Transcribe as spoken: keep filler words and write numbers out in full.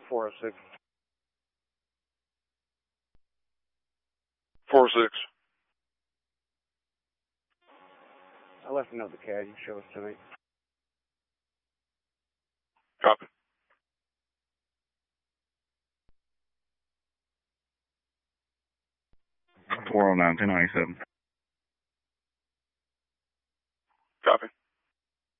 four oh six. four six. I left a note the C A D. You show us tonight. Copy. four oh nine, ten ninety-seven.